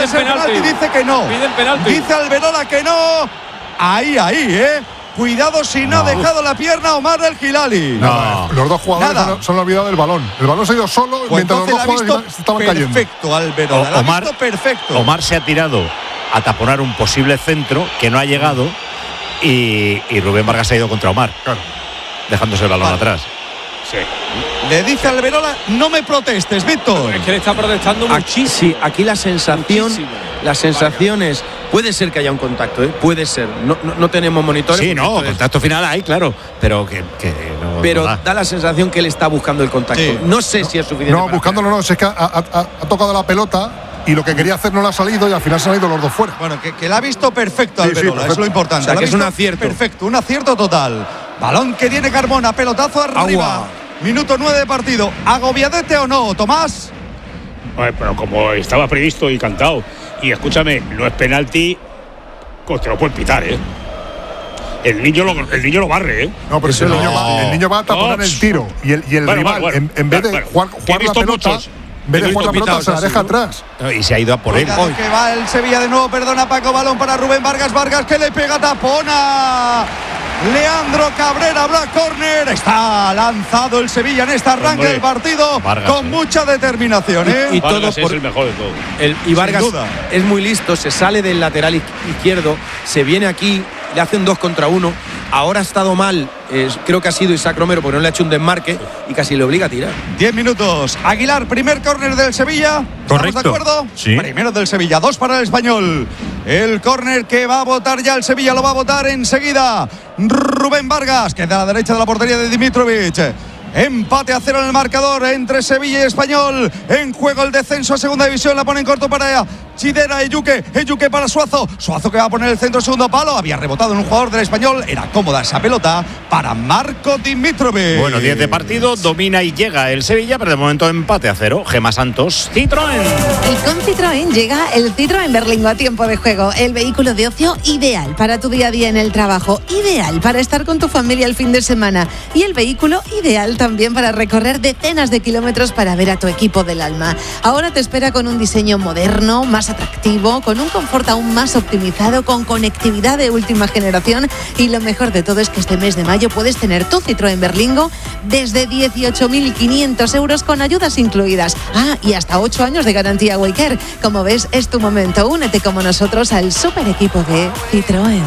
es el penalti. Dice que no. Pide el penalti. Dice Alberola que no. Ahí, cuidado si no ha dejado la pierna Omar El Hilali. No. Los dos jugadores se han olvidado del balón. El balón se ha ido solo mientras los dos jugadores estaban cayendo. Perfecto, Alberola. Perfecto. Omar se ha tirado a taponar un posible centro que no ha llegado y Rubén Vargas ha ido contra Omar. Claro. Dejándose el balón atrás. Sí. Le dice Alberola, no me protestes, Víctor. Es que le está protestando muchísimo. Sí, aquí la sensación es, puede ser que haya un contacto, puede ser. No tenemos monitores. Sí, no, contacto final hay, claro, pero que no. Pero no da la sensación que él está buscando el contacto. Sí. No sé si es suficiente. No, buscándolo no, es que ha tocado la pelota y lo que quería hacer no le ha salido y al final se han ido los dos fuera. Bueno, que la ha visto perfecto Alberola, perfecto. es lo importante. O sea, que es un acierto. Perfecto, un acierto total. Balón que tiene Carmona, pelotazo arriba. Minuto 9 de partido. ¿Agobiadete o no, Tomás? Pero como estaba previsto y cantado. Y escúchame, no es penalti, pues te lo pueden pitar, El niño lo barre, No, pero el niño va a taponar el tiro. Y el rival, en vez de jugar la pelota. En vez de jugar la pelota, se la deja atrás. Y se ha ido a por él. Que va el Sevilla de nuevo, perdona Paco, balón para Rubén Vargas. Vargas que le pega, tapona. Leandro Cabrera, Black Corner. Está lanzado el Sevilla en este arranque del partido. Vargas, con mucha determinación. Y todo es el mejor de todo. Y Vargas es muy listo, se sale del lateral izquierdo, se viene aquí, le hace un 2 contra 1. Ahora ha estado mal, creo que ha sido Isaac Romero porque no le ha hecho un desmarque y casi le obliga a tirar. 10 minutos. Aguilar, primer córner del Sevilla. Correcto. ¿Estamos de acuerdo? Sí. Primero del Sevilla, 2 para el Español. El córner que va a votar ya el Sevilla, lo va a votar enseguida Rubén Vargas, que da a la derecha de la portería de Dimitrovic. Empate a 0 en el marcador entre Sevilla y Español. En juego el descenso a segunda división. La pone en corto para Chidera, Eyuque para Suazo que va a poner el centro segundo palo. Había rebotado en un jugador del Español. Era cómoda esa pelota para Marco Dimitrovic. Bueno, 10 de partido, domina y llega el Sevilla, pero de momento empate a 0. Gemma Santos, Citroën. Y con Citroën llega el Citroën Berlingo a tiempo de juego. El vehículo de ocio ideal para tu día a día en el trabajo. Ideal para estar con tu familia el fin de semana. Y el vehículo ideal también para recorrer decenas de kilómetros para ver a tu equipo del alma. Ahora te espera con un diseño moderno, más atractivo, con un confort aún más optimizado, con conectividad de última generación, y lo mejor de todo es que este mes de mayo puedes tener tu Citroën Berlingo desde 18.500 euros con ayudas incluidas. Y hasta 8 años de garantía Waycare. Como ves, es tu momento. Únete como nosotros al super equipo de Citroën.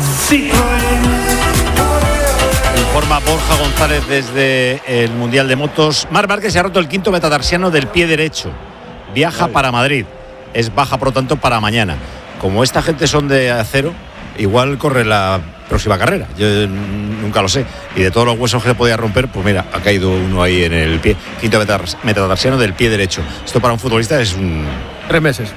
Informa Borja González desde el Mundial de Motos. Marc Márquez se ha roto el quinto metatarsiano del pie derecho. Viaja para Madrid. Es baja, por lo tanto, para mañana. Como esta gente son de acero, igual corre la próxima carrera. Yo nunca lo sé. Y de todos los huesos que se podía romper, pues mira, ha caído uno ahí en el pie. Quinto metatarsiano del pie derecho. Esto para un futbolista es un... 3 meses.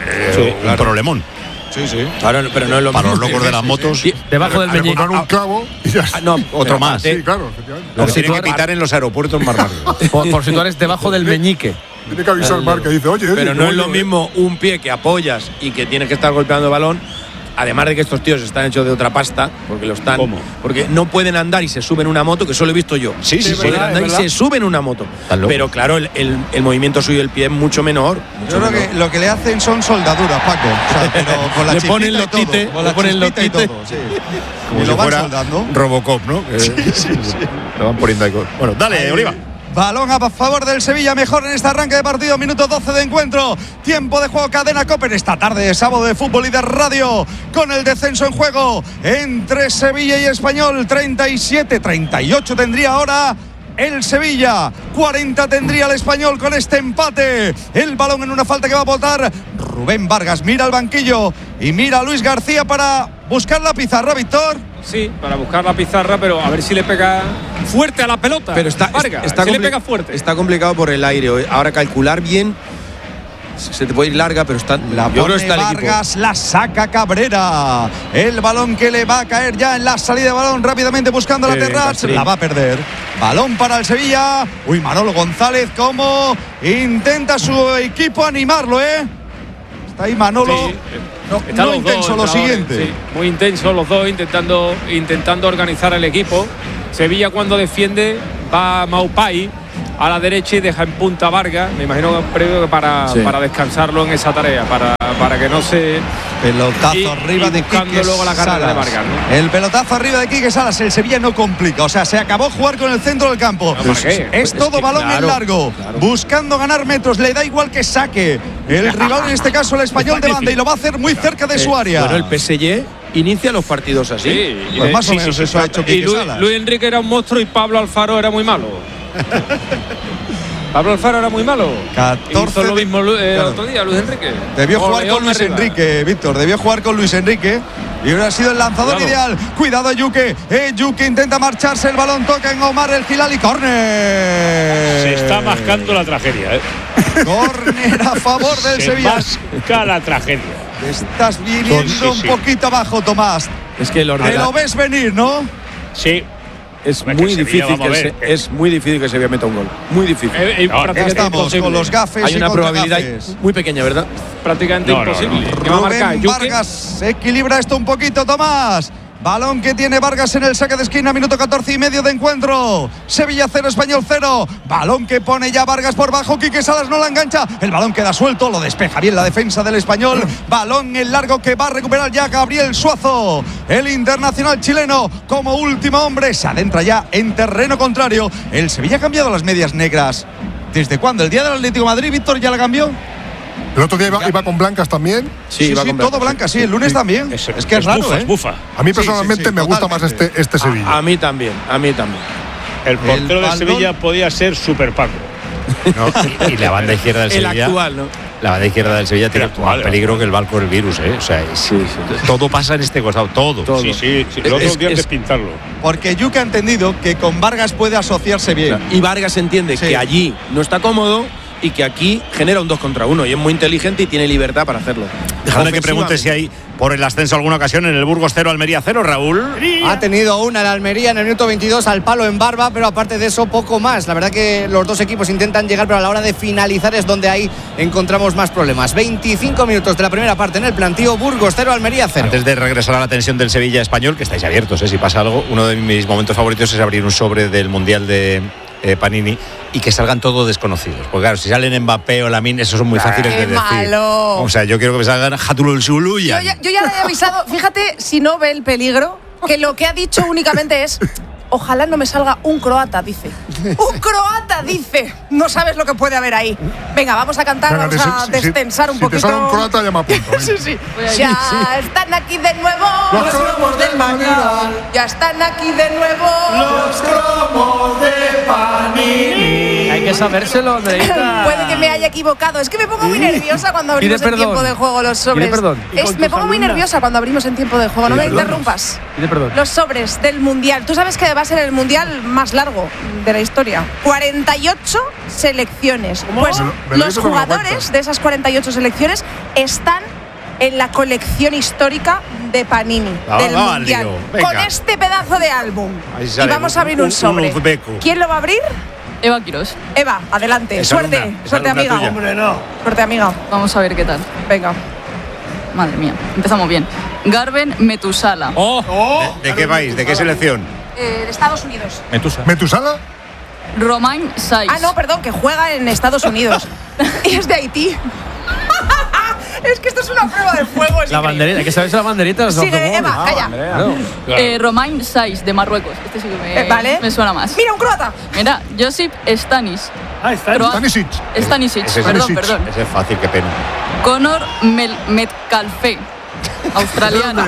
Un problemón. Sí. Claro, pero no es lo para los locos de las motos. Debajo del meñique. Un clavo y ya está. Otro más. Sí, claro, efectivamente. Lo tienen que pitar en los aeropuertos más rápido. Por situar debajo del meñique. Tiene que avisar Marc, que dice, oye. Pero no es lo mismo un pie que apoyas y que tienes que estar golpeando el balón. Además de que estos tíos están hechos de otra pasta, porque lo están. ¿Cómo? Porque no pueden andar y se suben una moto, que eso lo he visto yo. Sí. Pueden andar y se suben una moto. Pero claro, el movimiento suyo del pie es mucho menor. Yo creo que lo que le hacen son soldaduras, Paco. O sea, pero con la le ponen los chispita y tites, todo, con la le ponen los chispita y tites. todo, sí. Como Y si lo van fuera soldando. Robocop, ¿no? Sí. Lo van poniendo ahí. Bueno, dale, Oliva. Balón a favor del Sevilla, mejor en este arranque de partido, minuto 12 de encuentro, tiempo de juego, cadena COPE, esta tarde de sábado de fútbol y de radio, con el descenso en juego entre Sevilla y Español. 37-38 tendría ahora el Sevilla, 40 tendría el Español con este empate. El balón en una falta que va a botar Rubén Vargas, mira al banquillo y mira a Luis García para buscar la pizarra, Víctor. Sí, para buscar la pizarra, pero a ver si le pega fuerte a la pelota. Pero está le pega fuerte. Está complicado por el aire. Ahora calcular bien se te puede ir larga, pero está la yo creo pone está Vargas, la saca Cabrera. El balón que le va a caer ya en la salida de balón, rápidamente buscando la Terraz, la va a perder. Balón para el Sevilla. Manolo González, como intenta su equipo animarlo, Está ahí Manolo. Sí. No intenso lo siguiente. Sí, muy intenso los dos, intentando organizar el equipo. Sevilla, cuando defiende, va a Maupay a la derecha y deja en punta a Vargas. Me imagino que para descansarlo en esa tarea, para que no se... Pelotazo arriba de Quique luego la carrera Salas. de Vargas, ¿no? El pelotazo arriba de Quique Salas. El Sevilla no complica. O sea, se acabó jugar con el centro del campo. ¿Para qué? Es todo balón en largo. Buscando ganar metros. Le da igual que saque el rival, en este caso el Español de banda. Y lo va a hacer muy cerca de su área. Bueno, el PSG inicia los partidos así. Sí, Pues más o menos eso ha hecho Quique Salas. Luis Enrique era un monstruo y Pablo Alfaro era muy malo. Pablo Alfaro era muy malo. 14 Hizo lo mismo el claro. otro día, Luis Enrique. Debió jugar Oleón con Luis arriba. Enrique, Víctor. Debió jugar con Luis Enrique. Y hubiera sido el lanzador ideal. Cuidado, Yuke. Yuke intenta marcharse. El balón toca en Omar El Hilali. ¡Córner! Se está mascando la tragedia, ¿eh? Córner a favor del Se Sevilla. masca la tragedia. Estás viniendo Sí. un poquito abajo, Tomás. Es que Te lo ves venir, ¿no? Sí. es Hombre, muy que Sevilla, difícil vamos a ver. es muy difícil que Sevilla meta un gol. Muy difícil. Ya estamos con los gafes. Hay y una contra probabilidad gafes. muy pequeña, ¿verdad? Prácticamente imposible. ¿Qué va a marcar? Rubén Yuke. Vargas equilibra esto un poquito, Tomás. Balón que tiene Vargas en el saque de esquina, minuto 14 y medio de encuentro. Sevilla 0, Español 0. Balón que pone ya Vargas por bajo. Quique Salas no la engancha. El balón queda suelto, lo despeja bien la defensa del Español. Balón en largo que va a recuperar ya Gabriel Suazo. El internacional chileno, como último hombre, se adentra ya en terreno contrario. El Sevilla ha cambiado las medias negras. ¿Desde cuándo? ¿El día del Atlético de Madrid, Víctor, ya la cambió? El otro día iba con blancas también. Sí, todo blanca, sí. El lunes también. Es que es raro, bufa, ¿eh? es bufa. A mí personalmente me gusta más este Sevilla. A mí también. El portero de Sevilla podía ser Super Paco. No, y la banda izquierda del El Sevilla. actual, ¿no? La banda izquierda del Sevilla tiene más peligro que el barco del virus, ¿eh? O sea, todo pasa en este costado, todo. Sí. Los otros días despintarlo. Porque Yuke ha entendido que con Vargas puede asociarse bien. Y Vargas entiende que allí no está cómodo y que aquí genera un 2 contra 1 y es muy inteligente y tiene libertad para hacerlo. Déjame que pregunte si hay por el ascenso alguna ocasión en el Burgos 0, Almería 0, Raúl. Ha tenido una en Almería en el minuto 22 al palo en Barba, pero aparte de eso poco más. La verdad que los dos equipos intentan llegar, pero a la hora de finalizar es donde ahí encontramos más problemas. 25 minutos de la primera parte en el plantío. Burgos 0, Almería 0. Antes de regresar a la tensión del Sevilla español, que estáis abiertos, si pasa algo, uno de mis momentos favoritos es abrir un sobre del Mundial de Panini y que salgan todos desconocidos. Porque claro, si salen Mbappé o Lamine, esos son muy fáciles de decir. Malo. O sea, yo quiero que me salgan Hatulul Suluya. Yo ya le he avisado, fíjate, si no ve el peligro, que lo que ha dicho únicamente es: ojalá no me salga un croata, dice. ¡Un croata, dice! No sabes lo que puede haber ahí. Venga, vamos a cantar, vamos a destensar un poquito. Si te sale un croata, llama a punto. Sí. Ya están aquí de nuevo los cromos del mañana. Ya están aquí de nuevo Los cromos de Panini. Hay que sabérselo, Andreita. Puede que me haya equivocado. Es que me pongo muy nerviosa cuando abrimos en tiempo de juego los sobres. Me pongo muy nerviosa cuando abrimos en tiempo de juego. No me interrumpas. Los sobres del Mundial. Tú sabes que va a ser el Mundial más largo de la historia. 48 selecciones. Pues los jugadores de esas 48 selecciones están en la colección histórica de Panini del Mundial. Con este pedazo de álbum. Y vamos a abrir un sobre. ¿Quién lo va a abrir? Eva Quirós. Eva, adelante. Suerte, amiga. Hombre, no. Suerte, amiga. Vamos a ver qué tal. Venga. Madre mía, empezamos bien. Garben Metusala. ¿De qué país? ¿De qué selección? De Estados Unidos. ¿Metusala? Romain Saiz. Ah, no, perdón, que juega en Estados Unidos. Y es de Haití. Es que esto es una prueba de fuego. La banderita, hay que saberse la banderita. Sigue, Eva, calla. Romain Saiz, de Marruecos. Este sí que me suena más. Mira, un croata. Mira, Josip Stanis. Stanisic. Stanisic, perdón. Ese es fácil, qué pena. Conor Metcalfe, australiano.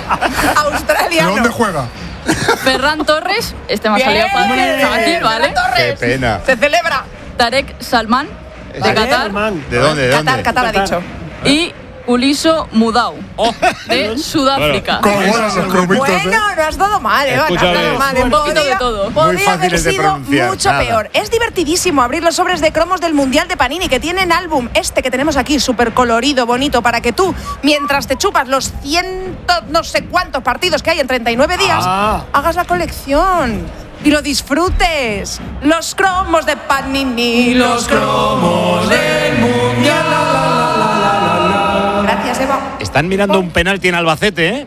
¿De dónde juega? Ferran Torres, este me ha salido fácil, ¿vale? Qué pena. Se celebra. Tarek Salman, de Qatar. ¿De dónde? Qatar ha dicho. Y Uliso Mudau, de Sudáfrica. Bueno, no has dado mal, Eva. No has dado mal. Un poquito de todo. Podría haber sido mucho peor. Es divertidísimo abrir los sobres de cromos del Mundial de Panini, que tienen álbum que tenemos aquí, súper colorido, bonito, para que tú, mientras te chupas los no sé cuántos partidos que hay en 39 días, hagas la colección y lo disfrutes. Los cromos de Panini, los cromos del Mundial. Gracias, Eva. Están mirando un penalti en Albacete, ¿eh?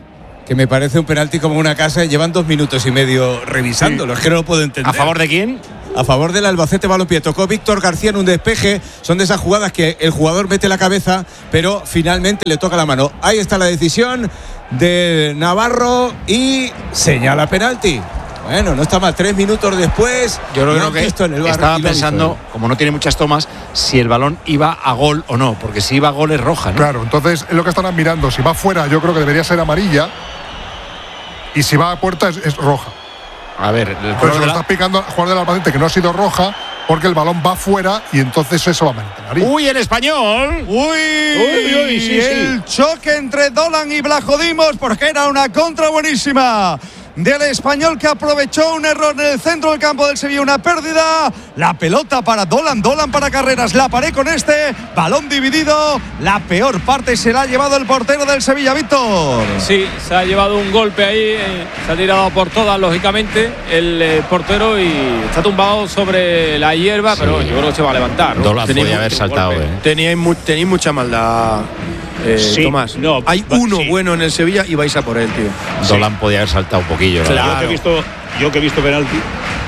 que me parece un penalti como una casa y llevan 2 minutos y medio revisándolo. Es que no lo puedo entender. ¿A favor de quién? A favor del Albacete Balompié. Tocó Víctor García en un despeje. Son de esas jugadas que el jugador mete la cabeza, pero finalmente le toca la mano. Ahí está la decisión de Navarro y señala penalti. Bueno, no está mal. 3 minutos después. Yo creo que estaba pensando, como no tiene muchas tomas, si el balón iba a gol o no, porque si iba a gol es roja, ¿no? Claro, entonces es lo que están mirando. Si va fuera, yo creo que debería ser amarilla. Y si va a puerta, es roja. A ver, pero se lo está explicando al jugador del Albacete que no ha sido roja porque el balón va fuera y entonces eso va a meter. ¡Uy, el Español! ¡Uy! Sí, el choque entre Dolan y Blajodimos porque era una contra buenísima del Español, que aprovechó un error en el centro del campo del Sevilla, una pérdida. La pelota para Dolan para Carreras, la pared con balón dividido. La peor parte se la ha llevado el portero del Sevilla, Víctor. Sí, se ha llevado un golpe ahí, se ha tirado por todas, lógicamente, el portero, y está tumbado sobre la hierba, sí. Pero yo creo que se va a levantar, ¿no? Dolan podía haber saltado. Tenéis mucha maldad. Sí, Tomás, no, hay uno bueno en el Sevilla y vais a por él, tío. Dolan podía haber saltado un poquillo. Claro. Yo que he visto penalti.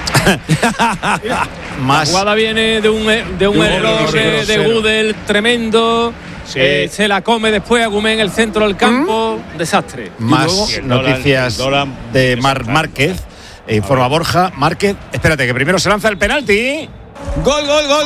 La jugada viene de un error de Gudel tremendo. Sí. Se la come después Agumé en el centro del campo. Desastre. Más noticias de Márquez. Informa Borja. Márquez, espérate, que primero se lanza el penalti. Gol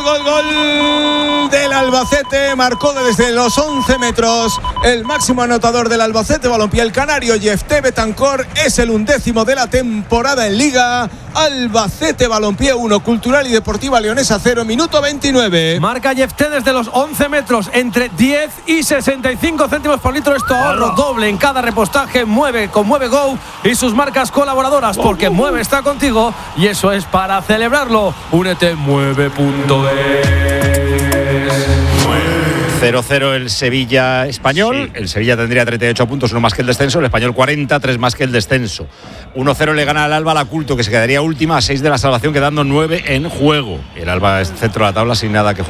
del Albacete. Marcó desde los 11 metros el máximo anotador del Albacete Balompié, el canario Yefté Betancor. Es el 11º de la temporada en Liga. Albacete Balompié 1, Cultural y Deportiva Leonesa 0, minuto 29. Marca Yefté desde los 11 metros, entre 10 y 65 céntimos por litro. Esto ahorro doble en cada repostaje. Mueve con Mueve Go y sus marcas colaboradoras, porque Mueve está contigo y eso es para celebrarlo. Únete Mueve.es. 0-0 el Sevilla Español. Sí. El Sevilla tendría 38 puntos, 1 más que el descenso. El Español 40, 3 más que el descenso. 1-0 le gana al Alba la Culto, que se quedaría última a 6 de la salvación, quedando 9 en juego. El Alba es centro de la tabla sin nada que jugar.